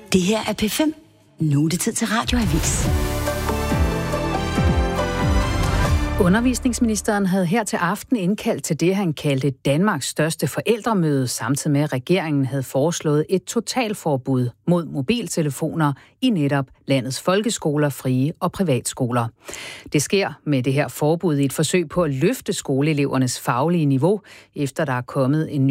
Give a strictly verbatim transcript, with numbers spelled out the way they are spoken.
Det her er P fem. Nu er det tid til Radioavis. Undervisningsministeren havde her til aften indkaldt til det, han kaldte Danmarks største forældremøde, samtidig med at regeringen havde foreslået et totalforbud mod mobiltelefoner i netop landets folkeskoler, frie og privatskoler. Det sker med det her forbud i et forsøg på at løfte skoleelevernes faglige niveau, efter der er kommet en ny